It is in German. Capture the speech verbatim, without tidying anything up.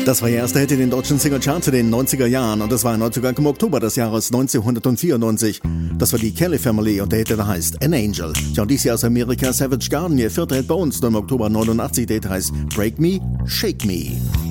Das war ihr erster Hit in den deutschen Single-Charts in den neunziger Jahren und das war erneut sogar im Oktober des Jahres neunzehnhundertvierundneunzig. Das war die Kelly Family und der Hit, der heißt An Angel. Ja, und dies Jahr aus Amerika Savage Garden, ihr vierter Hit bei uns, nur im Oktober neunundachtzig, der Hit heißt Break Me, Shake Me.